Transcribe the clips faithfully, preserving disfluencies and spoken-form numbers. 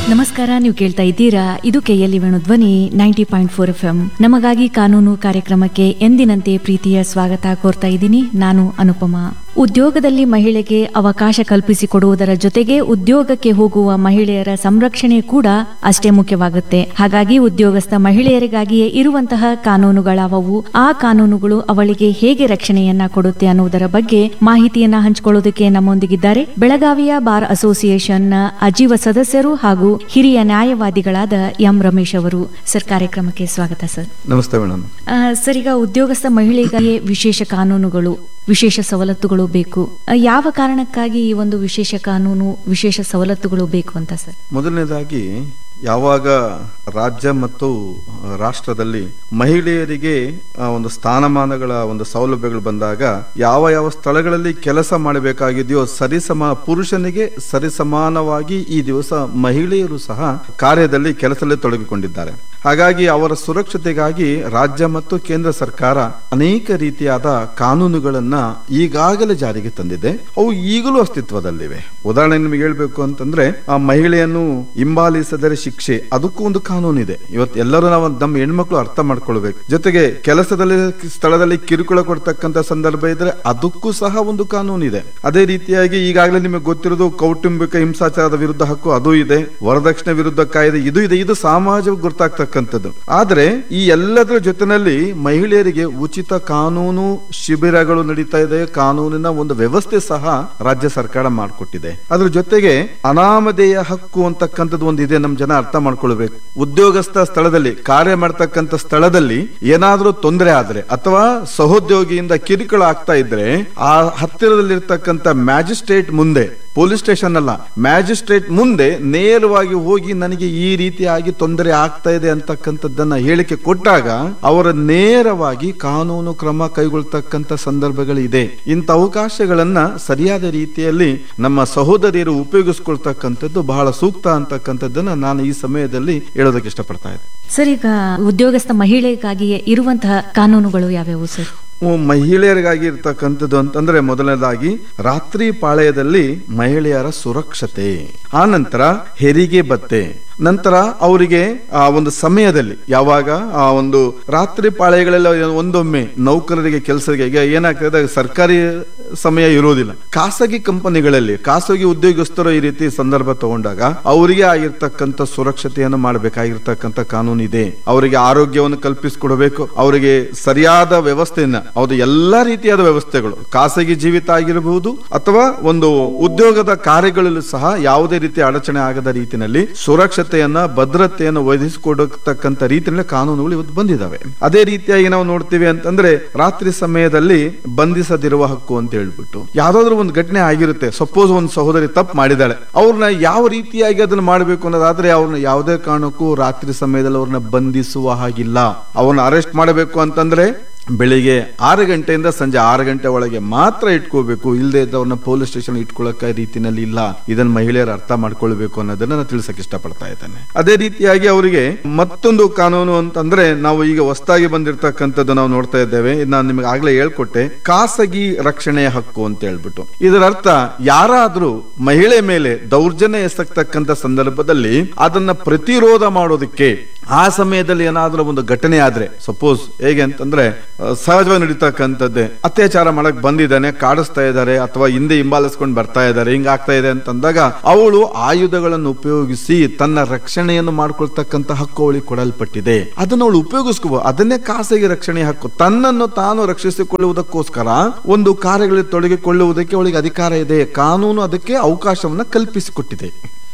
ನಮಸ್ಕಾರ, ನೀವು ಕೇಳ್ತಾ ಇದ್ದೀರಾ ಇದು ಕೆಎಲ್ಇ ವೇಣು ಧ್ವನಿ ninety point four F M. ನಮಗಾಗಿ ಕಾನೂನು ಕಾರ್ಯಕ್ರಮಕ್ಕೆ ಎಂದಿನಂತೆ ಪ್ರೀತಿಯ ಸ್ವಾಗತ ಕೋರ್ತಾ ಇದ್ದೀನಿ. ನಾನು ಅನುಪಮಾ. ಉದ್ಯೋಗದಲ್ಲಿ ಮಹಿಳೆಗೆ ಅವಕಾಶ ಕಲ್ಪಿಸಿಕೊಡುವುದರ ಜೊತೆಗೆ ಉದ್ಯೋಗಕ್ಕೆ ಹೋಗುವ ಮಹಿಳೆಯರ ಸಂರಕ್ಷಣೆ ಕೂಡ ಅಷ್ಟೇ ಮುಖ್ಯವಾಗುತ್ತೆ. ಹಾಗಾಗಿ ಉದ್ಯೋಗಸ್ಥ ಮಹಿಳೆಯರಿಗಾಗಿಯೇ ಇರುವಂತಹ ಕಾನೂನುಗಳಾವವು, ಆ ಕಾನೂನುಗಳು ಅವಳಿಗೆ ಹೇಗೆ ರಕ್ಷಣೆಯನ್ನ ಕೊಡುತ್ತೆ ಅನ್ನುವುದರ ಬಗ್ಗೆ ಮಾಹಿತಿಯನ್ನ ಹಂಚಿಕೊಳ್ಳೋದಕ್ಕೆ ನಮ್ಮೊಂದಿಗಿದ್ದಾರೆ ಬೆಳಗಾವಿಯ ಬಾರ್ ಅಸೋಸಿಯೇಷನ್ ಅಜೀವ ಸದಸ್ಯರು ಹಾಗೂ ಹಿರಿಯ ನ್ಯಾಯವಾದಿಗಳಾದ ಎಂ ರಮೇಶ್ ಅವರು. ಸರ್, ಕಾರ್ಯಕ್ರಮಕ್ಕೆ ಸ್ವಾಗತ ಸರ್. ನಮಸ್ತೆ ಮೇಡಮ್. ಸರ್, ಈಗ ಉದ್ಯೋಗಸ್ಥ ಮಹಿಳೆಗಾಗಿ ವಿಶೇಷ ಕಾನೂನುಗಳು, ವಿಶೇಷ ಸವಲತ್ತುಗಳು ಬೇಕು. ಯಾವ ಕಾರಣಕ್ಕಾಗಿ ಈ ಒಂದು ವಿಶೇಷ ಕಾನೂನು, ವಿಶೇಷ ಸವಲತ್ತುಗಳು ಬೇಕು ಅಂತ ಸರ್? ಮೊದಲನೇದಾಗಿ, ಯಾವಾಗ ರಾಜ್ಯ ಮತ್ತು ರಾಷ್ಟ್ರದಲ್ಲಿ ಮಹಿಳೆಯರಿಗೆ ಒಂದು ಸ್ಥಾನಮಾನಗಳ ಒಂದು ಸೌಲಭ್ಯಗಳು ಬಂದಾಗ ಯಾವ ಯಾವ ಸ್ಥಳಗಳಲ್ಲಿ ಕೆಲಸ ಮಾಡಬೇಕಾಗಿದೆಯೋ ಸರಿಸಮ ಪುರುಷನಿಗೆ ಸರಿಸಮಾನವಾಗಿ ಈ ದಿವಸ ಮಹಿಳೆಯರು ಸಹ ಕಾರ್ಯದಲ್ಲಿ ಕೆಲಸದಲ್ಲಿ ತೊಡಗಿಕೊಂಡಿದ್ದಾರೆ. ಹಾಗಾಗಿ ಅವರ ಸುರಕ್ಷತೆಗಾಗಿ ರಾಜ್ಯ ಮತ್ತು ಕೇಂದ್ರ ಸರ್ಕಾರ ಅನೇಕ ರೀತಿಯಾದ ಕಾನೂನುಗಳನ್ನ ಈಗಾಗಲೇ ಜಾರಿಗೆ ತಂದಿದೆ. ಅವು ಈಗಲೂ ಅಸ್ತಿತ್ವದಲ್ಲಿವೆ. ಉದಾಹರಣೆ ನಿಮಗೆ ಹೇಳ್ಬೇಕು ಅಂತಂದ್ರೆ, ಆ ಮಹಿಳೆಯನ್ನು ಹಿಂಬಾಲಿಸಿದರೆ ಶಿಕ್ಷೆ, ಅದಕ್ಕೂ ಒಂದು ಕಾನೂನು ಇದೆ. ಇವತ್ತು ಎಲ್ಲರೂ ನಾವು ನಮ್ಮ ಹೆಣ್ಮಕ್ಳು ಅರ್ಥ ಮಾಡ್ಕೊಳ್ಬೇಕು. ಜೊತೆಗೆ ಕೆಲಸದಲ್ಲಿ ಸ್ಥಳದಲ್ಲಿ ಕಿರುಕುಳ ಕೊಡ್ತಕ್ಕಂಥ ಸಂದರ್ಭ ಇದ್ರೆ ಅದಕ್ಕೂ ಸಹ ಒಂದು ಕಾನೂನು ಇದೆ. ಅದೇ ರೀತಿಯಾಗಿ ಈಗಾಗಲೇ ನಿಮಗೆ ಗೊತ್ತಿರೋದು ಕೌಟುಂಬಿಕ ಹಿಂಸಾಚಾರದ ವಿರುದ್ಧ ಹಕ್ಕು, ಅದು ಇದೆ. ವರದಕ್ಷಿಣೆ ವಿರುದ್ಧ ಕಾಯ್ದೆ, ಇದು ಇದೆ. ಇದು ಸಮಾಜಕ್ಕೆ ಗೊತ್ತಾಗ್ತಕ್ಕಂಥದ್ದು. ಆದ್ರೆ ಈ ಎಲ್ಲದರ ಜೊತೆನಲ್ಲಿ ಮಹಿಳೆಯರಿಗೆ ಉಚಿತ ಕಾನೂನು ಶಿಬಿರಗಳು ನಡೀತಾ ಇದೆ. ಕಾನೂನಿನ ಒಂದು ವ್ಯವಸ್ಥೆ ಸಹ ರಾಜ್ಯ ಸರ್ಕಾರ ಮಾಡಿಕೊಟ್ಟಿದೆ. ಅದ್ರ ಜೊತೆಗೆ ಅನಾಮಧೇಯ ಹಕ್ಕು ಅಂತಕ್ಕಂಥದ್ದು ಒಂದು ಇದೆ. ನಮ್ ಜನ ಅರ್ಥ ಮಾಡ್ಕೊಳ್ಬೇಕು. ಉದ್ಯೋಗಸ್ಥ ಸ್ಥಳದಲ್ಲಿ ಕಾರ್ಯ ಮಾಡ್ತಕ್ಕಂಥ ಸ್ಥಳದಲ್ಲಿ ಏನಾದ್ರೂ ತೊಂದರೆ ಆದ್ರೆ ಅಥವಾ ಸಹೋದ್ಯೋಗಿಯಿಂದ ಕಿರುಕುಳ ಆಗ್ತಾ ಇದ್ರೆ ಆ ಹತ್ತಿರದಲ್ಲಿರ್ತಕ್ಕಂಥ ಮ್ಯಾಜಿಸ್ಟ್ರೇಟ್ ಮುಂದೆ, ಪೊಲೀಸ್ ಸ್ಟೇಷನ್ ಅಲ್ಲ, ಮ್ಯಾಜಿಸ್ಟ್ರೇಟ್ ಮುಂದೆ ನೇರವಾಗಿ ಹೋಗಿ ನನಗೆ ಈ ರೀತಿಯಾಗಿ ತೊಂದರೆ ಆಗ್ತಾ ಇದೆ ಅಂತಕ್ಕಂಥದ್ದನ್ನ ಹೇಳಿಕೆ ಕೊಟ್ಟಾಗ ಅವರ ನೇರವಾಗಿ ಕಾನೂನು ಕ್ರಮ ಕೈಗೊಳ್ತಕ್ಕಂಥ ಸಂದರ್ಭಗಳಿದೆ. ಇಂಥ ಅವಕಾಶಗಳನ್ನ ಸರಿಯಾದ ರೀತಿಯಲ್ಲಿ ನಮ್ಮ ಸಹೋದರಿಯರು ಉಪಯೋಗಿಸ್ಕೊಳ್ತಕ್ಕಂಥದ್ದು ಬಹಳ ಸೂಕ್ತ ಅಂತಕ್ಕಂಥದ್ದನ್ನ ನಾನು ಈ ಸಮಯದಲ್ಲಿ ಹೇಳೋದಕ್ಕೆ ಇಷ್ಟಪಡ್ತಾ ಇದ್ದೆ. ಸರ್, ಈಗ ಉದ್ಯೋಗಸ್ಥ ಮಹಿಳೆಗಾಗಿಯೇ ಇರುವಂತಹ ಕಾನೂನುಗಳು ಯಾವ್ಯಾವು ಸರ್? ಮಹಿಳೆಯರಿಗಾಗಿ ಇರ್ತಕ್ಕಂಥದ್ದು ಅಂತಂದ್ರೆ, ಮೊದಲನೇದಾಗಿ ರಾತ್ರಿ ಪಾಳ್ಯದಲ್ಲಿ ಮಹಿಳೆಯರ ಸುರಕ್ಷತೆ, ಆ ನಂತರ ಹೆರಿಗೆ ಭತ್ಯೆ, ನಂತರ ಅವರಿಗೆ ಆ ಒಂದು ಸಮಯದಲ್ಲಿ ಯಾವಾಗ ಆ ಒಂದು ರಾತ್ರಿ ಪಾಳ್ಯಗಳೆಲ್ಲ ಒಂದೊಮ್ಮೆ ನೌಕರರಿಗೆ ಕೆಲಸಕ್ಕೆ ಈಗ ಏನಾಗ್ತದೆ, ಸರ್ಕಾರಿ ಸಮಯ ಇರೋದಿಲ್ಲ. ಖಾಸಗಿ ಕಂಪನಿಗಳಲ್ಲಿ ಖಾಸಗಿ ಉದ್ಯೋಗಸ್ಥರು ಈ ರೀತಿ ಸಂದರ್ಭ ತಗೊಂಡಾಗ ಅವರಿಗೆ ಆಗಿರ್ತಕ್ಕಂಥ ಸುರಕ್ಷತೆಯನ್ನು ಮಾಡಬೇಕಾಗಿರ್ತಕ್ಕಂಥ ಕಾನೂನು ಇದೆ. ಅವರಿಗೆ ಆರೋಗ್ಯವನ್ನು ಕಲ್ಪಿಸಿಕೊಡಬೇಕು. ಅವರಿಗೆ ಸರಿಯಾದ ವ್ಯವಸ್ಥೆಯನ್ನ, ಅದು ಎಲ್ಲಾ ರೀತಿಯಾದ ವ್ಯವಸ್ಥೆಗಳು, ಖಾಸಗಿ ಜೀವಿತ ಆಗಿರಬಹುದು ಅಥವಾ ಒಂದು ಉದ್ಯೋಗದ ಕಾರ್ಯಗಳಲ್ಲೂ ಸಹ ಯಾವುದೇ ರೀತಿ ಅಡಚಣೆ ಆಗದ ರೀತಿಯಲ್ಲಿ ಸುರಕ್ಷತೆಯನ್ನ, ಭದ್ರತೆಯನ್ನು ಒದಗಿಸಿಕೊಡತಕ್ಕಂಥ ರೀತಿಯಲ್ಲಿ ಕಾನೂನುಗಳು ಇವತ್ತು ಬಂದಿದ್ದಾವೆ. ಅದೇ ರೀತಿಯಾಗಿ ನಾವು ನೋಡ್ತೀವಿ ಅಂತಂದ್ರೆ, ರಾತ್ರಿ ಸಮಯದಲ್ಲಿ ಬಂಧಿಸದಿರುವ ಹಕ್ಕು ಅಂತ ಹೇಳ್ಬಿಟ್ಟು ಯಾವ್ದಾದ್ರು ಒಂದು ಘಟನೆ ಆಗಿರುತ್ತೆ. ಸಪೋಸ್ ಒಂದು ಸಹೋದರಿ ತಪ್ಪು ಮಾಡಿದಾಳೆ, ಅವ್ರನ್ನ ಯಾವ ರೀತಿಯಾಗಿ ಅದನ್ನ ಮಾಡಬೇಕು ಅನ್ನೋದಾದ್ರೆ ಅವ್ರನ್ನ ಯಾವುದೇ ಕಾರಣಕ್ಕೂ ರಾತ್ರಿ ಸಮಯದಲ್ಲಿ ಅವ್ರನ್ನ ಬಂಧಿಸುವ ಹಾಗಿಲ್ಲ. ಅವ್ರನ್ನ ಅರೆಸ್ಟ್ ಮಾಡಬೇಕು ಅಂತಂದ್ರೆ ಬೆಳಿಗ್ಗೆ ಆರು ಗಂಟೆಯಿಂದ ಸಂಜೆ ಆರು ಗಂಟೆ ಒಳಗೆ ಮಾತ್ರ ಇಟ್ಕೋಬೇಕು. ಇಲ್ಲದೆ ಇದ್ದವ್ರನ್ನ ಪೊಲೀಸ್ ಸ್ಟೇಷನ್ ಇಟ್ಕೊಳ್ಳೋ ರೀತಿನಲ್ಲಿ ಇಲ್ಲ. ಇದನ್ನ ಮಹಿಳೆಯರು ಅರ್ಥ ಮಾಡ್ಕೊಳ್ಬೇಕು ಅನ್ನೋದನ್ನ ನಾನು ತಿಳಿಸಕ್ಕೆ ಇಷ್ಟಪಡ್ತಾ ಇದ್ದೇನೆ. ಅದೇ ರೀತಿಯಾಗಿ ಅವರಿಗೆ ಮತ್ತೊಂದು ಕಾನೂನು ಅಂತಂದ್ರೆ, ನಾವು ಈಗ ಹೊಸದಾಗಿ ಬಂದಿರತಕ್ಕಂಥದ್ದು ನಾವು ನೋಡ್ತಾ ಇದ್ದೇವೆ. ನಾನು ನಿಮಗೆ ಆಗ್ಲೇ ಹೇಳ್ಕೊಟ್ಟೆ, ಖಾಸಗಿ ರಕ್ಷಣೆಯ ಹಕ್ಕು ಅಂತ ಹೇಳ್ಬಿಟ್ಟು. ಇದರ ಅರ್ಥ, ಯಾರಾದ್ರೂ ಮಹಿಳೆ ಮೇಲೆ ದೌರ್ಜನ್ಯ ಎಸಕ್ತಕ್ಕಂಥ ಸಂದರ್ಭದಲ್ಲಿ ಅದನ್ನ ಪ್ರತಿರೋಧ ಮಾಡೋದಕ್ಕೆ, ಆ ಸಮಯದಲ್ಲಿ ಏನಾದ್ರೂ ಒಂದು ಘಟನೆ ಆದ್ರೆ, ಸಪೋಸ್ ಹೇಗೆ ಅಂತಂದ್ರೆ ಸಹಜವಾಗಿ ನಡೀತಕ್ಕಂಥದ್ದೇ, ಅತ್ಯಾಚಾರ ಮಾಡಕ್ ಬಂದಿದ್ದಾನೆ, ಕಾಡಿಸ್ತಾ ಇದ್ದಾರೆ ಅಥವಾ ಹಿಂದೆ ಹಿಂಬಾಲಿಸ್ಕೊಂಡು ಬರ್ತಾ ಇದ್ದಾರೆ, ಹಿಂಗಾಗ್ತಾ ಇದೆ ಅಂತಂದಾಗ ಅವಳು ಆಯುಧಗಳನ್ನು ಉಪಯೋಗಿಸಿ ತನ್ನ ರಕ್ಷಣೆಯನ್ನು ಮಾಡ್ಕೊಳ್ತಕ್ಕಂಥ ಹಕ್ಕು ಅವಳಿಗೆ ಕೊಡಲ್ಪಟ್ಟಿದೆ. ಅದನ್ನು ಅವಳು ಉಪಯೋಗಿಸ್ಕೋ, ಅದನ್ನೇ ಖಾಸಗಿ ರಕ್ಷಣೆ ಹಕ್ಕು. ತನ್ನನ್ನು ತಾನು ರಕ್ಷಿಸಿಕೊಳ್ಳುವುದಕ್ಕೋಸ್ಕರ ಒಂದು ಕಾರ್ಯಗಳಲ್ಲಿ ತೊಡಗಿಕೊಳ್ಳುವುದಕ್ಕೆ ಅವಳಿಗೆ ಅಧಿಕಾರ ಇದೆ. ಕಾನೂನು ಅದಕ್ಕೆ ಅವಕಾಶವನ್ನ ಕಲ್ಪಿಸಿಕೊಟ್ಟಿದೆ.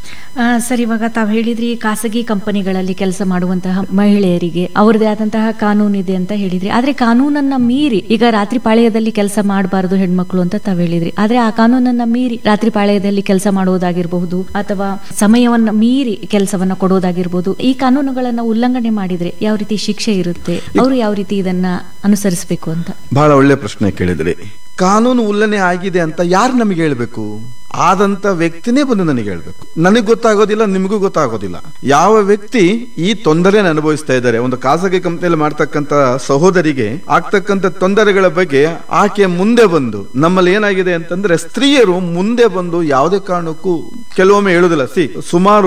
ಸರ್, ಇವಾಗ ತಾವು ಹೇಳಿದ್ರಿ ಖಾಸಗಿ ಕಂಪನಿಗಳಲ್ಲಿ ಕೆಲಸ ಮಾಡುವಂತಹ ಮಹಿಳೆಯರಿಗೆ ಅವರದೇ ಆದಂತಹ ಕಾನೂನು ಇದೆ ಅಂತ ಹೇಳಿದ್ರಿ. ಆದ್ರೆ ಕಾನೂನನ್ನ ಮೀರಿ ಈಗ ರಾತ್ರಿ ಪಾಳ್ಯದಲ್ಲಿ ಕೆಲಸ ಮಾಡಬಾರದು ಹೆಣ್ಮಕ್ಳು ಅಂತ ತಾವ್ ಹೇಳಿದ್ರಿ. ಆದ್ರೆ ಆ ಕಾನೂನನ್ನ ಮೀರಿ ರಾತ್ರಿ ಪಾಳ್ಯದಲ್ಲಿ ಕೆಲಸ ಮಾಡುವುದಾಗಿರ್ಬಹುದು ಅಥವಾ ಸಮಯವನ್ನ ಮೀರಿ ಕೆಲಸವನ್ನ ಕೊಡೋದಾಗಿರ್ಬಹುದು, ಈ ಕಾನೂನುಗಳನ್ನ ಉಲ್ಲಂಘನೆ ಮಾಡಿದ್ರೆ ಯಾವ ರೀತಿ ಶಿಕ್ಷೆ ಇರುತ್ತೆ, ಅವರು ಯಾವ ರೀತಿ ಇದನ್ನ ಅನುಸರಿಸಬೇಕು ಅಂತ? ಬಹಳ ಒಳ್ಳೆ ಪ್ರಶ್ನೆ ಕೇಳಿದ್ರಿ. ಕಾನೂನು ಉಲ್ಲಂಘನೆ ಆಗಿದೆ ಅಂತ ಯಾರು ನಮಗೆ ಹೇಳ್ಬೇಕು? ಆದಂತ ವ್ಯಕ್ತಿನೇ ಬಂದು ನನಗೆ ಹೇಳ್ಬೇಕು. ನನಗೆ ಗೊತ್ತಾಗೋದಿಲ್ಲ, ನಿಮಗೂ ಗೊತ್ತಾಗೋದಿಲ್ಲ. ಯಾವ ವ್ಯಕ್ತಿ ಈ ತೊಂದರೆಯನ್ನು ಅನುಭವಿಸ್ತಾ ಇದ್ದಾರೆ, ಒಂದು ಖಾಸಗಿ ಕಂಪನಿಯಲ್ಲಿ ಮಾಡ್ತಕ್ಕಂತ ಸಹೋದರಿಗೆ ಆಗ್ತಕ್ಕಂಥ ತೊಂದರೆಗಳ ಬಗ್ಗೆ ಆಕೆ ಮುಂದೆ ಬಂದು, ನಮ್ಮಲ್ಲಿ ಏನಾಗಿದೆ ಅಂತಂದ್ರೆ ಸ್ತ್ರೀಯರು ಮುಂದೆ ಬಂದು ಯಾವುದೇ ಕಾರಣಕ್ಕೂ ಕೆಲವೊಮ್ಮೆ ಹೇಳುದಿಲ್ಲ. ಸಿ ಸುಮಾರು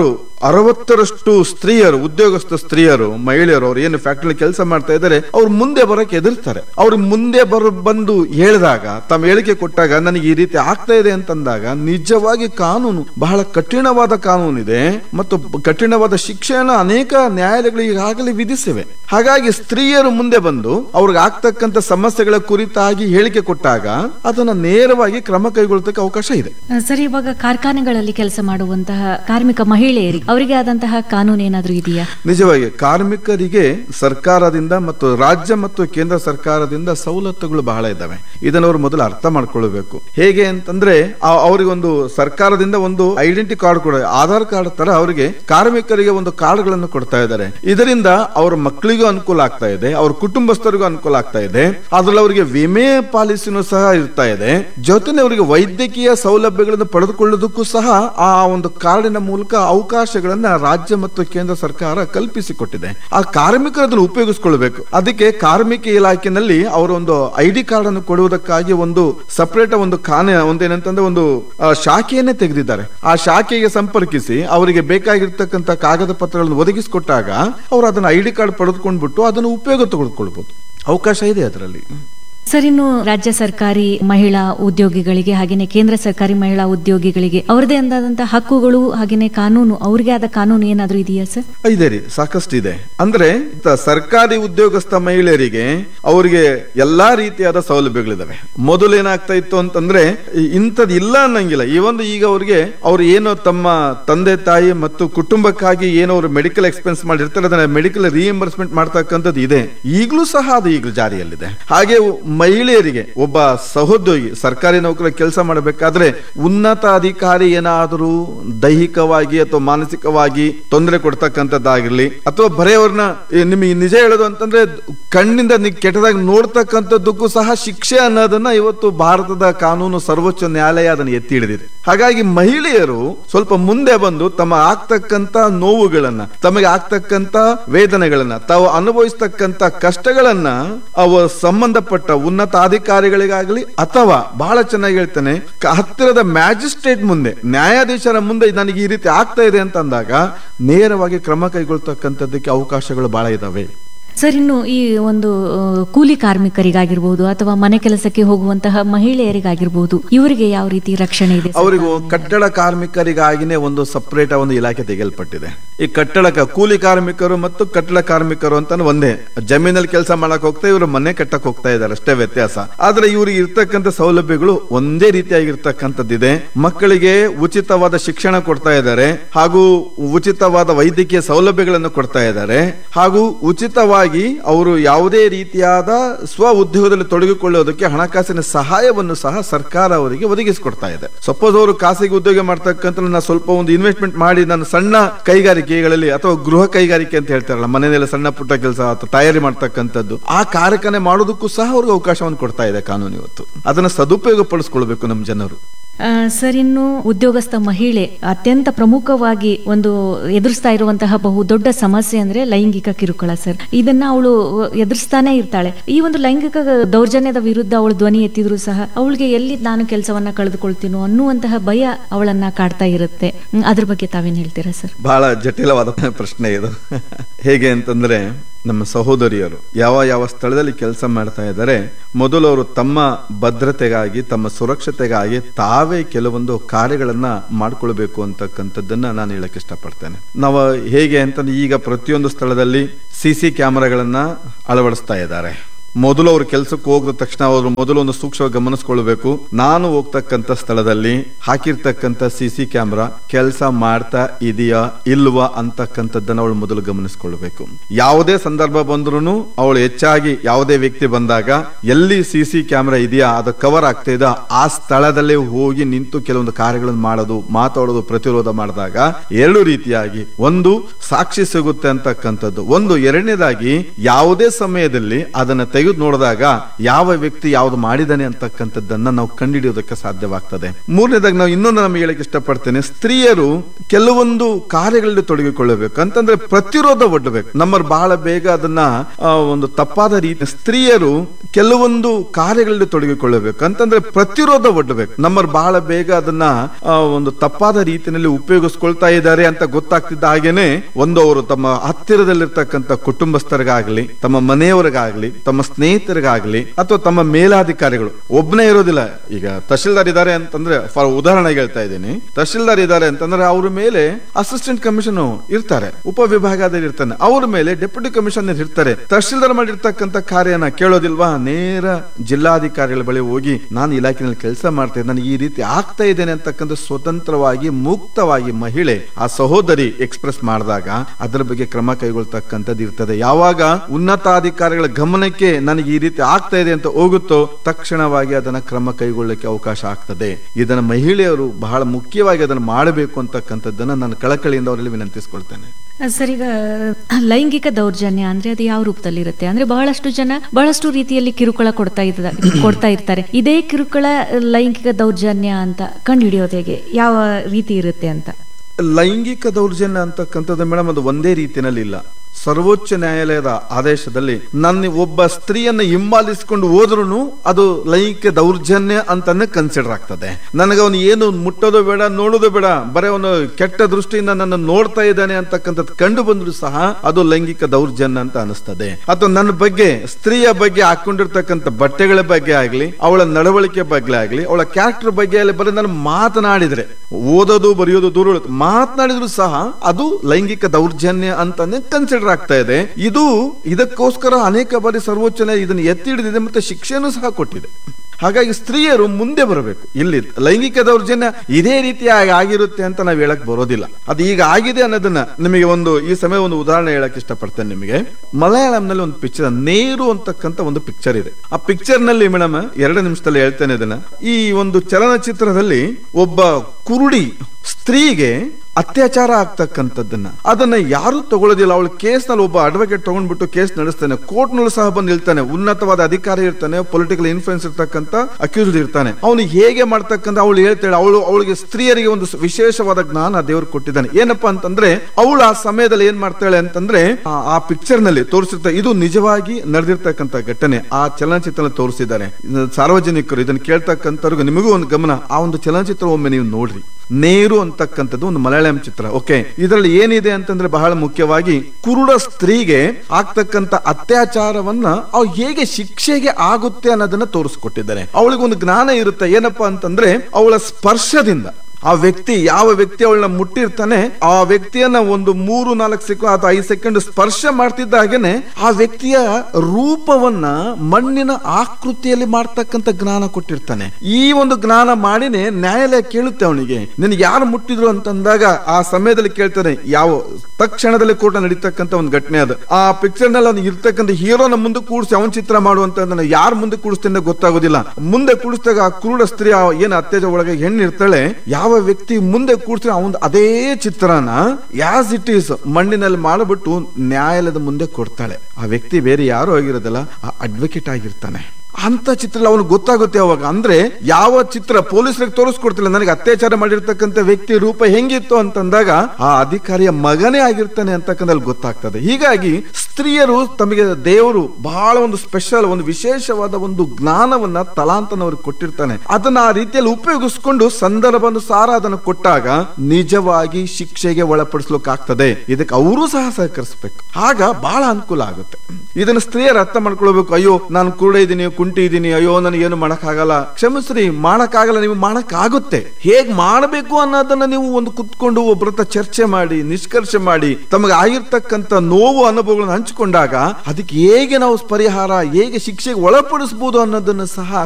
ಅರವತ್ತರಷ್ಟು ಸ್ತ್ರೀಯರು, ಉದ್ಯೋಗಸ್ಥ ಸ್ತ್ರೀಯರು, ಮಹಿಳೆಯರು, ಅವ್ರು ಏನು ಫ್ಯಾಕ್ಟರಿ ಕೆಲಸ ಮಾಡ್ತಾ ಇದ್ದಾರೆ, ಅವ್ರು ಮುಂದೆ ಬರಕ್ಕೆ ಎದುರ್ತಾರೆ. ಅವ್ರು ಮುಂದೆ ಬರ ಬಂದು ಹೇಳಿದಾಗ, ತಮ್ಮ ಹೇಳಿಕೆ ಕೊಟ್ಟಾಗ, ನನಗೆ ಈ ರೀತಿ ಆಗ್ತಾ ಇದೆ ಅಂತಂದಾಗ, ನಿಜವಾಗಿ ಕಾನೂನು ಬಹಳ ಕಠಿಣವಾದ ಕಾನೂನು ಇದೆ ಮತ್ತು ಕಠಿಣವಾದ ಶಿಕ್ಷೆಯನ್ನು ಅನೇಕ ನ್ಯಾಯಾಲಯಗಳು ಈಗಾಗಲೇ ವಿಧಿಸಿವೆ. ಹಾಗಾಗಿ ಸ್ತ್ರೀಯರು ಮುಂದೆ ಬಂದು ಅವ್ರಿಗೆ ಆಗ್ತಕ್ಕಂಥ ಸಮಸ್ಯೆಗಳ ಕುರಿತಾಗಿ ಹೇಳಿಕೆ ಕೊಟ್ಟಾಗ ಅದನ್ನ ನೇರವಾಗಿ ಕ್ರಮ ಕೈಗೊಳ್ಳತಕ್ಕ ಅವಕಾಶ ಇದೆ. ಸರಿ, ಇವಾಗ ಕಾರ್ಖಾನೆಗಳಲ್ಲಿ ಕೆಲಸ ಮಾಡುವಂತಹ ಕಾರ್ಮಿಕ ಮಹಿಳೆಯರಿಗೆ ಅವರಿಗೆ ಆದಂತಹ ಕಾನೂನು ಏನಾದ್ರೂ ಇದೆಯಾ? ನಿಜವಾಗಿ ಕಾರ್ಮಿಕರಿಗೆ ಸರ್ಕಾರದಿಂದ ಮತ್ತು ರಾಜ್ಯ ಮತ್ತು ಕೇಂದ್ರ ಸರ್ಕಾರದಿಂದ ಸವಲತ್ತುಗಳು ಬಹಳ ಇದ್ದಾವೆ. ಇದನ್ನು ಅವರು ಮೊದಲು ಅರ್ಥ ಮಾಡ್ಕೊಳ್ಬೇಕು. ಹೇಗೆ ಅಂತಂದ್ರೆ ಅವರಿಗೆ ಒಂದು ಸರ್ಕಾರದಿಂದ ಒಂದು ಐಡೆಂಟಿ ಕಾರ್ಡ್ ಕೊಡ, ಆಧಾರ್ ಕಾರ್ಡ್ ತರ ಅವರಿಗೆ ಕಾರ್ಮಿಕರಿಗೆ ಒಂದು ಕಾರ್ಡ್ ಗಳನ್ನು ಕೊಡ್ತಾ ಇದ್ದಾರೆ. ಇದರಿಂದ ಅವರ ಮಕ್ಕಳಿಗೂ ಅನುಕೂಲ ಆಗ್ತಾ ಇದೆ, ಅವ್ರ ಕುಟುಂಬಸ್ಥರಿಗೂ ಅನುಕೂಲ ಆಗ್ತಾ ಇದೆ. ಅದ್ರಲ್ಲಿ ಅವರಿಗೆ ವಿಮೆ ಪಾಲಿಸಿನೂ ಸಹ ಇರ್ತಾ ಇದೆ. ಜೊತೆನೆ ಅವರಿಗೆ ವೈದ್ಯಕೀಯ ಸೌಲಭ್ಯಗಳನ್ನು ಪಡೆದುಕೊಳ್ಳೋದಕ್ಕೂ ಸಹ ಆ ಒಂದು ಕಾರ್ಡಿನ ಮೂಲಕ ಅವಕಾಶಗಳನ್ನ ರಾಜ್ಯ ಮತ್ತು ಕೇಂದ್ರ ಸರ್ಕಾರ ಕಲ್ಪಿಸಿಕೊಟ್ಟಿದೆ. ಆ ಕಾರ್ಮಿಕರು ಅದನ್ನು ಉಪಯೋಗಿಸಿಕೊಳ್ಬೇಕು. ಅದಕ್ಕೆ ಕಾರ್ಮಿಕ ಇಲಾಖೆನಲ್ಲಿ ಅವರು ಒಂದು ಐ ಡಿ ಕಾರ್ಡ್ ಅನ್ನು ಕೊಡುವುದಕ್ಕಾಗಿ ಒಂದು ಸಪರೇಟ್ ಒಂದು ಖಾನೆ ಒಂದೇನಂತಂದ್ರೆ ಒಂದು ಶಾಖೆಯನ್ನೇ ತೆಗೆದಿದ್ದಾರೆ. ಆ ಶಾಖೆಗೆ ಸಂಪರ್ಕಿಸಿ ಅವರಿಗೆ ಬೇಕಾಗಿರ್ತಕ್ಕಂಥ ಕಾಗದ ಪತ್ರಗಳನ್ನು ಒದಗಿಸಿಕೊಟ್ಟಾಗ ಅವರು ಅದನ್ನ ಐ ಡಿ ಕಾರ್ಡ್ ಪಡೆದುಕೊಂಡ್ಬಿಟ್ಟು ಅದನ್ನು ಉಪಯೋಗ ತೆಗೆದುಕೊಳ್ಬಹುದು. ಅವಕಾಶ ಇದೆ ಅದರಲ್ಲಿ. ಸರ್, ಇನ್ನು ರಾಜ್ಯ ಸರ್ಕಾರಿ ಮಹಿಳಾ ಉದ್ಯೋಗಿಗಳಿಗೆ ಹಾಗೇನೆ ಕೇಂದ್ರ ಸರ್ಕಾರಿ ಮಹಿಳಾ ಉದ್ಯೋಗಿಗಳಿಗೆ ಅವರದೇ ಆದಂತಹ ಹಕ್ಕುಗಳು ಹಾಗೇನೆ ಕಾನೂನು, ಅವ್ರಿಗೆ ಆದ ಕಾನೂನು ಏನಾದ್ರೂ ಇದೆಯಾ ಸರ್? ಇದೆ ರೀ, ಸಾಕಷ್ಟು ಇದೆ. ಅಂದ್ರೆ ಸರ್ಕಾರಿ ಉದ್ಯೋಗಸ್ಥ ಮಹಿಳೆಯರಿಗೆ ಅವರಿಗೆ ಎಲ್ಲಾ ರೀತಿಯಾದ ಸೌಲಭ್ಯಗಳಿದಾವೆ. ಮೊದಲು ಏನಾಗ್ತಾ ಇತ್ತು ಅಂತಂದ್ರೆ ಇಂಥದ್ ಇಲ್ಲ ಅನ್ನಂಗಿಲ್ಲ. ಈ ಒಂದು ಈಗ ಅವ್ರಿಗೆ ಅವ್ರು ಏನೋ ತಮ್ಮ ತಂದೆ ತಾಯಿ ಮತ್ತು ಕುಟುಂಬಕ್ಕಾಗಿ ಏನೋ ಅವರು ಮೆಡಿಕಲ್ ಎಕ್ಸ್ಪೆನ್ಸ್ ಮಾಡಿರ್ತಾರೆ, ಅದನ್ನ ಮೆಡಿಕಲ್ ರಿಇಂಬರ್ಸ್ಮೆಂಟ್ ಮಾಡ್ತಕ್ಕಂಥದ್ದು ಇದೆ. ಈಗಲೂ ಸಹ ಅದು ಈಗಲೂ ಜಾರಿಯಲ್ಲಿದೆ. ಹಾಗೆ ಮಹಿಳೆಯರಿಗೆ ಒಬ್ಬ ಸಹೋದ್ಯೋಗಿ ಸರ್ಕಾರಿ ನೌಕರ ಕೆಲಸ ಮಾಡಬೇಕಾದ್ರೆ ಉನ್ನತ ಅಧಿಕಾರಿ ಏನಾದರೂ ದೈಹಿಕವಾಗಿ ಅಥವಾ ಮಾನಸಿಕವಾಗಿ ತೊಂದರೆ ಕೊಡ್ತಕ್ಕಂಥದ್ದಾಗಿರ್ಲಿ ಅಥವಾ ಬರೆಯವ್ರನ್ನ ನಿಮಗೆ ನಿಜ ಹೇಳೋದು ಅಂತಂದ್ರೆ ಕಣ್ಣಿಂದ ಕೆಟ್ಟದಾಗಿ ನೋಡ್ತಕ್ಕಂಥದ್ದಕ್ಕೂ ಸಹ ಶಿಕ್ಷೆ ಅನ್ನೋದನ್ನ ಇವತ್ತು ಭಾರತದ ಕಾನೂನು ಸರ್ವೋಚ್ಚ ನ್ಯಾಯಾಲಯ ಅದನ್ನು ಎತ್ತಿ ಹಿಡಿದಿದೆ. ಹಾಗಾಗಿ ಮಹಿಳೆಯರು ಸ್ವಲ್ಪ ಮುಂದೆ ಬಂದು ತಮ್ಮ ಆಗ್ತಕ್ಕಂಥ ನೋವುಗಳನ್ನ, ತಮಗೆ ಆಗ್ತಕ್ಕಂಥ ವೇದನೆಗಳನ್ನ, ತಾವು ಅನುಭವಿಸ್ತಕ್ಕಂಥ ಕಷ್ಟಗಳನ್ನ ಅವ ಸಂಬಂಧಪಟ್ಟ ಉನ್ನತ ಅಧಿಕಾರಿಗಳಿಗಾಗಲಿ ಅಥವಾ ಬಹಳ ಚೆನ್ನಾಗಿ ಹೇಳ್ತಾನೆ ಹತ್ತಿರದ ಮ್ಯಾಜಿಸ್ಟ್ರೇಟ್ ಮುಂದೆ, ನ್ಯಾಯಾಧೀಶರ ಮುಂದೆ ನನಗೆ ಈ ರೀತಿ ಆಗ್ತಾ ಇದೆ ಅಂತ ಅಂದಾಗ ನೇರವಾಗಿ ಕ್ರಮ ಕೈಗೊಳ್ತಕ್ಕಂಥದ್ದಕ್ಕೆ ಅವಕಾಶಗಳು ಬಹಳ ಇದಾವೆ. ಸರ್, ಇನ್ನು ಈ ಒಂದು ಕೂಲಿ ಕಾರ್ಮಿಕರಿಗಾಗಿರ್ಬಹುದು ಅಥವಾ ಮನೆ ಕೆಲಸಕ್ಕೆ ಹೋಗುವಂತಹ ಮಹಿಳೆಯರಿಗಾಗಿರ್ಬಹುದು, ಇವರಿಗೆ ಯಾವ ರೀತಿ ರಕ್ಷಣೆ ಇದೆ? ಅವರಿಗೂ ಕಟ್ಟಡ ಕಾರ್ಮಿಕರಿಗಾಗಿನೇ ಒಂದು ಸಪರೇಟ್ ಒಂದು ಇಲಾಖೆ ತೆಗೆಯಲ್ಪಟ್ಟಿದೆ. ಈ ಕಟ್ಟಡ ಕೂಲಿ ಕಾರ್ಮಿಕರು ಮತ್ತು ಕಟ್ಟಡ ಕಾರ್ಮಿಕರು ಅಂತ ಒಂದೇ, ಜಮೀನಲ್ಲಿ ಕೆಲಸ ಮಾಡಕ್ ಹೋಗ್ತಾ ಇವರು ಮನೆ ಕಟ್ಟಕ್ ಹೋಗ್ತಾ ಇದ್ದಾರೆ, ಅಷ್ಟೇ ವ್ಯತ್ಯಾಸ. ಆದ್ರೆ ಇವ್ರಿಗೆ ಇರ್ತಕ್ಕಂಥ ಸೌಲಭ್ಯಗಳು ಒಂದೇ ರೀತಿಯಾಗಿರ್ತಕ್ಕಂಥದ್ದಿದೆ. ಮಕ್ಕಳಿಗೆ ಉಚಿತವಾದ ಶಿಕ್ಷಣ ಕೊಡ್ತಾ ಇದ್ದಾರೆ, ಹಾಗೂ ಉಚಿತವಾದ ವೈದ್ಯಕೀಯ ಸೌಲಭ್ಯಗಳನ್ನು ಕೊಡ್ತಾ ಇದ್ದಾರೆ, ಹಾಗೂ ಉಚಿತವಾಗಿ ಅವರು ಯಾವುದೇ ರೀತಿಯಾದ ಸ್ವ ಉದ್ಯೋಗದಲ್ಲಿ ತೊಡಗಿಕೊಳ್ಳೋದಕ್ಕೆ ಹಣಕಾಸಿನ ಸಹಾಯವನ್ನು ಸಹ ಸರ್ಕಾರ ಅವರಿಗೆ ಒದಗಿಸಿಕೊಡ್ತಾ ಇದೆ. ಸಪೋಸ್ ಅವರು ಖಾಸಗಿ ಉದ್ಯೋಗ ಮಾಡ್ತಕ್ಕಂಥ ನಾನು ಸ್ವಲ್ಪ ಒಂದು ಇನ್ವೆಸ್ಟ್ಮೆಂಟ್ ಮಾಡಿ ನಾನು ಸಣ್ಣ ಕೈಗಾರಿಕೆಗಳಲ್ಲಿ ಅಥವಾ ಗೃಹ ಕೈಗಾರಿಕೆ ಅಂತ ಹೇಳ್ತಾರಲ್ಲ, ಮನೆಯಲ್ಲಿ ಸಣ್ಣ ಪುಟ್ಟ ಕೆಲಸ ಅಥವಾ ತಯಾರಿ ಮಾಡ್ತಕ್ಕಂಥದ್ದು, ಆ ಕಾರ್ಯಕನೆ ಮಾಡೋದಕ್ಕೂ ಸಹ ಅವ್ರಿಗೆ ಅವಕಾಶವನ್ನು ಕೊಡ್ತಾ ಇದೆ ಕಾನೂನು. ಇವತ್ತು ಅದನ್ನ ಸದುಪಯೋಗ ಪಡಿಸ್ಕೊಳ್ಬೇಕು ನಮ್ಮ ಜನರು. ಸರ್, ಇನ್ನು ಉದ್ಯೋಗಸ್ಥ ಮಹಿಳೆ ಅತ್ಯಂತ ಪ್ರಮುಖವಾಗಿ ಒಂದು ಎದುರಿಸ್ತಾ ಇರುವಂತಹ ಬಹು ದೊಡ್ಡ ಸಮಸ್ಯೆ ಅಂದ್ರೆ ಲೈಂಗಿಕ ಕಿರುಕುಳ. ಸರ್, ಇದನ್ನ ಅವಳು ಎದುರಿಸ್ತಾನೆ ಇರ್ತಾಳೆ. ಈ ಒಂದು ಲೈಂಗಿಕ ದೌರ್ಜನ್ಯದ ವಿರುದ್ಧ ಅವಳು ಧ್ವನಿ ಎತ್ತಿದ್ರು ಸಹ ಅವಳಿಗೆ ಎಲ್ಲಿ ನಾನು ಕೆಲಸವನ್ನ ಕಳೆದುಕೊಳ್ತೀನೋ ಅನ್ನುವಂತಹ ಭಯ ಅವಳನ್ನ ಕಾಡ್ತಾ ಇರುತ್ತೆ. ಅದ್ರ ಬಗ್ಗೆ ತಾವೇನ್ ಹೇಳ್ತೀರಾ ಸರ್? ಬಹಳ ಜಟಿಲವಾದ ಪ್ರಶ್ನೆ ಇದು. ಹೇಗೆ ಅಂತಂದ್ರೆ ನಮ್ಮ ಸಹೋದರಿಯರು ಯಾವ ಯಾವ ಸ್ಥಳದಲ್ಲಿ ಕೆಲಸ ಮಾಡ್ತಾ ಇದ್ದಾರೆ, ಮೊದಲು ಅವರು ತಮ್ಮ ಭದ್ರತೆಗಾಗಿ, ತಮ್ಮ ಸುರಕ್ಷತೆಗಾಗಿ ತಾವೇ ಕೆಲವೊಂದು ಕಾರ್ಯಗಳನ್ನ ಮಾಡ್ಕೊಳ್ಬೇಕು ಅಂತಕ್ಕಂಥದ್ದನ್ನ ನಾನು ಹೇಳಕ್ ಇಷ್ಟಪಡ್ತೇನೆ. ನಾವು ಹೇಗೆ ಅಂತಂದ್ರೆ ಈಗ ಪ್ರತಿಯೊಂದು ಸ್ಥಳದಲ್ಲಿ ಸಿ ಸಿ ಕ್ಯಾಮೆರಾಗಳನ್ನ ಅಳವಡಿಸ್ತಾ ಇದ್ದಾರೆ. ಮೊದಲು ಅವ್ರ ಕೆಲ್ಸಕ್ಕೆ ಹೋಗಿದ ತಕ್ಷಣ ಅವರು ಮೊದಲು ಒಂದು ಸೂಕ್ಷ್ಮ ಗಮನಿಸ್ಕೊಳ್ಬೇಕು. ನಾನು ಹೋಗ್ತಕ್ಕಂಥ ಸ್ಥಳದಲ್ಲಿ ಹಾಕಿರ್ತಕ್ಕಂಥ ಸಿ ಸಿ ಕ್ಯಾಮ್ರಾ ಕೆಲಸ ಮಾಡ್ತಾ ಇದೆಯಾ ಇಲ್ವಾ ಅಂತಕ್ಕಂಥದ್ದನ್ನ ಅವಳು ಮೊದಲು ಗಮನಿಸ್ಕೊಳ್ಬೇಕು. ಯಾವುದೇ ಸಂದರ್ಭ ಬಂದ್ರು ಅವಳು ಹೆಚ್ಚಾಗಿ ಯಾವುದೇ ವ್ಯಕ್ತಿ ಬಂದಾಗ ಎಲ್ಲಿ ಸಿ ಸಿ ಕ್ಯಾಮ್ರಾ ಇದೆಯಾ, ಅದು ಕವರ್ ಆಗ್ತಾ ಇದೆ, ಆ ಸ್ಥಳದಲ್ಲೇ ಹೋಗಿ ನಿಂತು ಕೆಲವೊಂದು ಕಾರ್ಯಗಳನ್ನು ಮಾಡೋದು, ಮಾತಾಡೋದು, ಪ್ರತಿರೋಧ ಮಾಡಿದಾಗ ಎರಡು ರೀತಿಯಾಗಿ ಒಂದು ಸಾಕ್ಷಿ ಸಿಗುತ್ತೆ ಅಂತಕ್ಕಂಥದ್ದು ಒಂದು. ಎರಡನೇದಾಗಿ ಯಾವುದೇ ಸಮಯದಲ್ಲಿ ಅದನ್ನ ತೆಗೆದು ತೆಗೆದು ನೋಡಿದಾಗ ಯಾವ ವ್ಯಕ್ತಿ ಯಾವ್ದು ಮಾಡಿದಾನೆ ಅಂತಕ್ಕಂಥದ್ದನ್ನ ನಾವು ಕಂಡುಹಿಡಿಯೋದಕ್ಕೆ ಸಾಧ್ಯವಾಗ್ತದೆ. ಮೂರನೇದಾಗಿ ನಾವು ಇನ್ನೊಂದು ನಮಗೆ ಹೇಳಕ್ಕೆ ಇಷ್ಟಪಡ್ತೇನೆ, ಸ್ತ್ರೀಯರು ಕೆಲವೊಂದು ಕಾರ್ಯಗಳಲ್ಲಿ ತೊಡಗಿಕೊಳ್ಳಬೇಕು ಅಂತಂದ್ರೆ ಪ್ರತಿರೋಧ ಒಡ್ಡಬೇಕು. ನಮ್ಮರು ಬಹಳ ಬೇಗ ಅದನ್ನ ಒಂದು ತಪ್ಪಾದ ರೀತಿ ಸ್ತ್ರೀಯರು ಕೆಲವೊಂದು ಕಾರ್ಯಗಳಲ್ಲಿ ತೊಡಗಿಕೊಳ್ಳಬೇಕು ಅಂತಂದ್ರೆ ಪ್ರತಿರೋಧ ಒಡ್ಡಬೇಕು. ನಮ್ಮರು ಬಹಳ ಬೇಗ ಅದನ್ನ ಒಂದು ತಪ್ಪಾದ ರೀತಿಯಲ್ಲಿ ಉಪಯೋಗಿಸ್ಕೊಳ್ತಾ ಇದ್ದಾರೆ ಅಂತ ಗೊತ್ತಾಗ್ತಿದ್ದ ಹಾಗೇನೆ ಒಂದು ಅವರು ತಮ್ಮ ಹತ್ತಿರದಲ್ಲಿರ್ತಕ್ಕಂಥ ಕುಟುಂಬಸ್ಥರಿಗಾಗ್ಲಿ, ತಮ್ಮ ಮನೆಯವರಿಗಾಗ್ಲಿ, ತಮ್ಮ ಸ್ನೇಹಿತರಿಗಾಗ್ಲಿ ಅಥವಾ ತಮ್ಮ ಮೇಲಾಧಿಕಾರಿಗಳು, ಒಬ್ಬನೇ ಇರೋದಿಲ್ಲ. ಈಗ ತಹಶೀಲ್ದಾರ್ ಇದ್ದಾರೆ ಅಂತಂದ್ರೆ ಫಾರ್ ಉದಾಹರಣೆಗೆ ಹೇಳ್ತಾ ಇದ್ದೀನಿ, ತಹಶೀಲ್ದಾರ್ ಇದ್ದಾರೆ ಅಂತಂದ್ರೆ ಅವ್ರ ಮೇಲೆ ಅಸಿಸ್ಟೆಂಟ್ ಕಮಿಷನ್ ಇರ್ತಾರೆ, ಉಪವಿಭಾಗಾಧಿಕಾರಿ ಇರ್ತಾನೆ, ಅವ್ರ ಮೇಲೆ ಡೆಪ್ಯೂಟಿ ಕಮಿಷನರ್ ಇರ್ತಾರೆ. ತಹಶೀಲ್ದಾರ್ ಮಾಡಿರ್ತಕ್ಕಂಥ ಕಾರ್ಯನ ಕೇಳೋದಿಲ್ವಾ, ನೇರ ಜಿಲ್ಲಾಧಿಕಾರಿಗಳ ಬಳಿ ಹೋಗಿ ನಾನು ಇಲಾಖೆಯಲ್ಲಿ ಕೆಲಸ ಮಾಡ್ತಾ ಇದ್ದೇನೆ, ನನಗೆ ಈ ರೀತಿ ಆಗ್ತಾ ಇದ್ದೇನೆ ಅಂತಕ್ಕಂಥ ಸ್ವತಂತ್ರವಾಗಿ ಮುಕ್ತವಾಗಿ ಮಹಿಳೆ ಆ ಸಹೋದರಿ ಎಕ್ಸ್ಪ್ರೆಸ್ ಮಾಡಿದಾಗ ಅದರ ಬಗ್ಗೆ ಕ್ರಮ ಕೈಗೊಳ್ತಕ್ಕಂಥದ್ದು ಇರ್ತದೆ. ಯಾವಾಗ ಉನ್ನತಾಧಿಕಾರಿಗಳ ಗಮನಕ್ಕೆ ನನಗೆ ಈ ರೀತಿ ಆಗ್ತಾ ಇದೆ ಅಂತ ಹೋಗುತ್ತೋ ತಕ್ಷಣವಾಗಿ ಅದನ್ನ ಕ್ರಮ ಕೈಗೊಳ್ಳಲಿಕ್ಕೆ ಅವಕಾಶ ಆಗ್ತದೆ. ಇದನ್ನ ಮಹಿಳೆಯರು ಬಹಳ ಮುಖ್ಯವಾಗಿ ಅದನ್ನು ಮಾಡಬೇಕು ಅಂತಕ್ಕಂಥದ್ದನ್ನ ನಾನು ಕಳಕಳಿಯಿಂದ ಅವರಲ್ಲಿ ವಿನಂತಿಸಿಕೊಳ್ತೇನೆ. ಸರ್, ಈಗ ಲೈಂಗಿಕ ದೌರ್ಜನ್ಯ ಅಂದ್ರೆ ಅದು ಯಾವ ರೂಪದಲ್ಲಿ ಇರುತ್ತೆ ಅಂದ್ರೆ ಬಹಳಷ್ಟು ಜನ ಬಹಳಷ್ಟು ರೀತಿಯಲ್ಲಿ ಕಿರುಕುಳ ಕೊಡ್ತಾ ಇದ್ದ ಕೊಡ್ತಾ ಇರ್ತಾರೆ. ಇದೇ ಕಿರುಕುಳ ಲೈಂಗಿಕ ದೌರ್ಜನ್ಯ ಅಂತ ಕಂಡುಹಿಡಿಯೋದು ಹೇಗೆ, ಯಾವ ರೀತಿ ಇರುತ್ತೆ ಅಂತ? ಲೈಂಗಿಕ ದೌರ್ಜನ್ಯ ಅಂತಕ್ಕಂಥದ್ದು ಮೇಡಮ್ ಅದು ಒಂದೇ ರೀತಿಯಲ್ಲಿ ಇಲ್ಲ. ಸರ್ವೋಚ್ಚ ನ್ಯಾಯಾಲಯದ ಆದೇಶದಲ್ಲಿ ನನ್ನ ಒಬ್ಬ ಸ್ತ್ರೀಯನ್ನ ಹಿಂಬಾಲಿಸಿಕೊಂಡು ಹೋದ್ರೂ ಅದು ಲೈಂಗಿಕ ದೌರ್ಜನ್ಯ ಅಂತಾನೆ ಕನ್ಸಿಡರ್ ಆಗ್ತದೆ. ನನಗೆ ಅವನು ಏನು ಮುಟ್ಟೋದು ಬೇಡ, ನೋಡೋದು ಬೇಡ, ಬರೀ ಅವನು ಕೆಟ್ಟ ದೃಷ್ಟಿಯಿಂದ ನನ್ನ ನೋಡ್ತಾ ಇದ್ದಾನೆ ಅಂತಕ್ಕಂಥದ್ದು ಕಂಡು ಬಂದ್ರು ಸಹ ಅದು ಲೈಂಗಿಕ ದೌರ್ಜನ್ಯ ಅಂತ ಅನಿಸ್ತದೆ. ಅಥವಾ ನನ್ನ ಬಗ್ಗೆ, ಸ್ತ್ರೀಯ ಬಗ್ಗೆ ಹಾಕೊಂಡಿರ್ತಕ್ಕಂಥ ಬಟ್ಟೆಗಳ ಬಗ್ಗೆ ಆಗ್ಲಿ, ಅವಳ ನಡವಳಿಕೆ ಬಗ್ಗೆ ಆಗ್ಲಿ, ಅವಳ ಕ್ಯಾರೆಕ್ಟರ್ ಬಗ್ಗೆ ಆಗಲಿ, ಬರೀ ನಾನು ಮಾತನಾಡಿದ್ರೆ, ಓದೋದು ಬರೆಯೋದು ದೂರ ಮಾತನಾಡಿದ್ರು ಸಹ ಅದು ಲೈಂಗಿಕ ದೌರ್ಜನ್ಯ ಅಂತಾನೆ ಕನ್ಸಿಡರ್ ಆಗ್ತಾ ಇದೆ. ಇದು ಇದಕ್ಕೋಸ್ಕರ ಅನೇಕ ಬಾರಿ ಸರ್ವೋಚ್ಚ ನ್ಯಾಯಾಲಯ ಇದನ್ನು ಎತ್ತಿ ಹಿಡಿದಿದೆ ಮತ್ತೆ ಶಿಕ್ಷೆನೂ ಸಹ ಕೊಟ್ಟಿದೆ. ಹಾಗಾಗಿ ಸ್ತ್ರೀಯರು ಮುಂದೆ ಬರಬೇಕು. ಇಲ್ಲಿ ಲೈಂಗಿಕ ದೌರ್ಜನ್ಯ ಇದೇ ರೀತಿಯಾಗಿ ಆಗಿರುತ್ತೆ ಅಂತ ನಾವು ಹೇಳಕ್ ಬರೋದಿಲ್ಲ. ಅದು ಈಗ ಆಗಿದೆ ಅನ್ನೋದನ್ನ ನಿಮಗೆ ಒಂದು ಈ ಸಮಯ ಒಂದು ಉದಾಹರಣೆ ಹೇಳಕ್ ಇಷ್ಟಪಡ್ತೇನೆ. ನಿಮಗೆ ಮಲಯಾಳಂನಲ್ಲಿ ಒಂದು ಪಿಕ್ಚರ್ ನೇರು ಅಂತಕ್ಕಂಥ ಒಂದು ಪಿಕ್ಚರ್ ಇದೆ. ಆ ಪಿಕ್ಚರ್ ನಲ್ಲಿ ಮೇಡಮ್ ಎರಡು ನಿಮಿಷದಲ್ಲಿ ಹೇಳ್ತೇನೆ ಇದನ್ನ. ಈ ಒಂದು ಚಲನಚಿತ್ರದಲ್ಲಿ ಒಬ್ಬ ಕುರುಡಿ ಸ್ತ್ರೀಗೆ ಅತ್ಯಾಚಾರ ಆಗ್ತಕ್ಕಂಥದ್ದನ್ನ ಅದನ್ನ ಯಾರು ತಗೊಳ್ಳೋದಿಲ್ಲ. ಅವಳು ಕೇಸ್ ನಲ್ಲಿ ಒಬ್ಬ ಅಡ್ವೊಕೇಟ್ ತಗೊಂಡ್ಬಿಟ್ಟು ಕೇಸ್ ನಡೆಸ್ತಾನೆ, ಕೋರ್ಟ್ ನಲ್ಲಿ ಸಹ ಬಂದು ನಿಲ್ತಾನೆ, ಉನ್ನತವಾದ ಅಧಿಕಾರಿ ಇರ್ತಾನೆ, ಪೊಲಿಟಿಕಲ್ ಇನ್ಫ್ಲೂಯೆನ್ಸ್ ಇರ್ತಕ್ಕಂಥ ಅಕ್ಯೂಸ್ಡ್ ಇರ್ತಾನೆ. ಅವನು ಹೇಗೆ ಮಾಡ್ತಕ್ಕಂಥ ಅವಳು ಹೇಳ್ತಾಳೆ, ಅವಳು ಅವಳಿಗೆ ಸ್ತ್ರೀಯರಿಗೆ ಒಂದು ವಿಶೇಷವಾದ ಜ್ಞಾನ ದೇವರು ಕೊಟ್ಟಿದ್ದಾನೆ. ಏನಪ್ಪಾ ಅಂತಂದ್ರೆ ಅವಳು ಆ ಸಮಯದಲ್ಲಿ ಏನ್ ಮಾಡ್ತಾಳೆ ಅಂತಂದ್ರೆ ಆ ಪಿಕ್ಚರ್ ನಲ್ಲಿ ತೋರಿಸಿರ್ತಾರೆ, ಇದು ನಿಜವಾಗಿ ನಡೆದಿರ್ತಕ್ಕಂಥ ಘಟನೆ ಆ ಚಲನಚಿತ್ರ ತೋರಿಸಿದ್ದಾರೆ. ಸಾರ್ವಜನಿಕರು ಇದನ್ನು ಕೇಳ್ತಕ್ಕಂಥವ್ರಿಗೆ ನಿಮಗೂ ಒಂದು ಗಮನ, ಆ ಒಂದು ಚಲನಚಿತ್ರ ಒಮ್ಮೆ ನೀವು ನೋಡ್ರಿ. ನೇರು ಅಂತಕ್ಕಂಥದ್ದು ಒಂದು ಮಲಯಾಳಂ ಚಿತ್ರ. ಓಕೆ, ಇದರಲ್ಲಿ ಏನಿದೆ ಅಂತಂದ್ರೆ ಬಹಳ ಮುಖ್ಯವಾಗಿ ಕುರುಡ ಸ್ತ್ರೀಗೆ ಆಗ್ತಕ್ಕಂಥ ಅತ್ಯಾಚಾರವನ್ನ ಅವ್ ಹೇಗೆ ಶಿಕ್ಷೆಗೆ ಆಗುತ್ತೆ ಅನ್ನೋದನ್ನ ತೋರಿಸ್ಕೊಟ್ಟಿದ್ದಾರೆ. ಅವಳಿಗೊಂದು ಜ್ಞಾನ ಇರುತ್ತೆ. ಏನಪ್ಪಾ ಅಂತಂದ್ರೆ ಅವಳ ಸ್ಪರ್ಶದಿಂದ ಆ ವ್ಯಕ್ತಿ ಯಾವ ವ್ಯಕ್ತಿ ಅವಳನ್ನ ಮುಟ್ಟಿರ್ತಾನೆ ಆ ವ್ಯಕ್ತಿಯನ್ನ ಒಂದು ಮೂರು ನಾಲ್ಕು ಸೆಕೆಂಡ್ ಅಥವಾ ಐದು ಸೆಕೆಂಡ್ ಸ್ಪರ್ಶ ಮಾಡ್ತಿದ್ದ ಹಾಗೇನೆ ಆ ವ್ಯಕ್ತಿಯ ರೂಪವನ್ನ ಮಣ್ಣಿನ ಆಕೃತಿಯಲ್ಲಿ ಮಾಡ್ತಕ್ಕಂಥ ಜ್ಞಾನ ಕೊಟ್ಟಿರ್ತಾನೆ. ಈ ಒಂದು ಜ್ಞಾನ ಮಾಡಿನೇ ನ್ಯಾಯಾಲಯ ಕೇಳುತ್ತೆ ಅವನಿಗೆ ನಿನ್ಗೆ ಯಾರು ಮುಟ್ಟಿದ್ರು ಅಂತಂದಾಗ ಆ ಸಮಯದಲ್ಲಿ ಕೇಳ್ತಾನೆ. ಯಾವ ತಕ್ಷಣದಲ್ಲಿ ಕೋರ್ಟ್ ನಡೀತಕ್ಕಂಥ ಒಂದು ಘಟನೆ ಅದು. ಆ ಪಿಕ್ಚರ್ ನಲ್ಲಿ ಅವ್ನಿಗೆ ಇರ್ತಕ್ಕಂಥ ಹೀರೋನ ಮುಂದೆ ಕೂಡಿಸಿ ಅವನ್ ಚಿತ್ರ ಮಾಡುವಂತ ಯಾರು ಮುಂದೆ ಕೂಡಿಸ್ತೇನೆ ಗೊತ್ತಾಗೋದಿಲ್ಲ. ಮುಂದೆ ಕೂಡಿಸಿದಾಗ ಆ ಕುರುಡ ಸ್ತ್ರೀ ಏನ್ ಅತ್ಯಾಚಾರ ಒಳಗೆ ಹೆಣ್ಣು ಇರ್ತಾಳೆ, ಯಾವ ವ್ಯಕ್ತಿ ಮುಂದೆ ಕೂಡಿಸಿ ಅವನ್ ಅದೇ ಚಿತ್ರನ ಯಾಸ್ ಇಟ್ ಈಸ್ ಮಣ್ಣಿನಲ್ಲಿ ಮಾಡಿಬಿಟ್ಟು ನ್ಯಾಯಾಲಯದ ಮುಂದೆ ಕೊಡ್ತಾಳೆ. ಆ ವ್ಯಕ್ತಿ ಬೇರೆ ಯಾರು ಆಗಿರೋದಲ್ಲ, ಆ ಅಡ್ವೊಕೇಟ್ ಆಗಿರ್ತಾನೆ. ಅಂತ ಚಿತ್ರ ಅವನಿಗೆ ಗೊತ್ತಾಗುತ್ತೆ ಅವಾಗ. ಅಂದ್ರೆ ಯಾವ ಚಿತ್ರ ಪೊಲೀಸರಿಗೆ ತೋರಿಸ್ಕೊಡ್ತಿಲ್ಲ, ನನಗೆ ಅತ್ಯಾಚಾರ ಮಾಡಿರ್ತಕ್ಕಂಥ ವ್ಯಕ್ತಿ ರೂಪ ಹೆಂಗಿತ್ತು ಅಂತಂದಾಗ ಆ ಅಧಿಕಾರಿಯ ಮಗನೇ ಆಗಿರ್ತಾನೆ ಅಂತಕ್ಕಂಥ ಗೊತ್ತಾಗ್ತದೆ. ಹೀಗಾಗಿ ಸ್ತ್ರೀಯರು ತಮಗೆ ದೇವರು ಬಹಳ ಒಂದು ಸ್ಪೆಷಲ್ ಒಂದು ವಿಶೇಷವಾದ ಒಂದು ಜ್ಞಾನವನ್ನ ತಲಾಂತನವ್ರಿಗೆ ಕೊಟ್ಟಿರ್ತಾನೆ. ಅದನ್ನ ಆ ರೀತಿಯಲ್ಲಿ ಉಪಯೋಗಿಸ್ಕೊಂಡು ಸಂದರ್ಭಾನುಸಾರ ಅದನ್ನು ಕೊಟ್ಟಾಗ ನಿಜವಾಗಿ ಶಿಕ್ಷೆಗೆ ಒಳಪಡಿಸ್ಲಿಕ್ಕಾಗ್ತದೆ. ಇದಕ್ಕೆ ಅವರು ಸಹ ಸಹಕರಿಸಬೇಕು. ಆಗ ಬಹಳ ಅನುಕೂಲ ಆಗುತ್ತೆ. ಇದನ್ನ ಸ್ತ್ರೀಯರು ಅರ್ಥ ಮಾಡ್ಕೊಳ್ಬೇಕು. ಅಯ್ಯೋ ನಾನು ಕುರುಡ ಇದ್ದೀನಿ, ಕುಂಟಿ ಇದ್ದೀನಿ, ಅಯ್ಯೋ ನನಗೇನು ಮಾಡಕ್ಕಾಗಲ್ಲ, ಕ್ಷಮಿಸ್ರಿ, ಮಾಡಕ್ಕಾಗಲ್ಲ. ನೀವು ಮಾಡಕ್ಕಾಗುತ್ತೆ. ಹೇಗ್ ಮಾಡಬೇಕು ಅನ್ನೋದನ್ನ ನೀವು ಒಂದು ಕುತ್ಕೊಂಡು ಒಬ್ಬರ ಹತ್ರ ಚರ್ಚೆ ಮಾಡಿ ನಿಷ್ಕರ್ಷೆ ಮಾಡಿ ತಮಗೆ ಆಗಿರ್ತಕ್ಕಂಥ ನೋವು ಅನುಭವಗಳನ್ನು ಹಂಚಿಕೊಂಡಾಗ ಅದಕ್ಕೆ ಹೇಗೆ ನಾವು ಪರಿಹಾರ, ಹೇಗೆ ಶಿಕ್ಷೆಗೆ ಒಳಪಡಿಸಬಹುದು ಅನ್ನೋದನ್ನು ಸಹ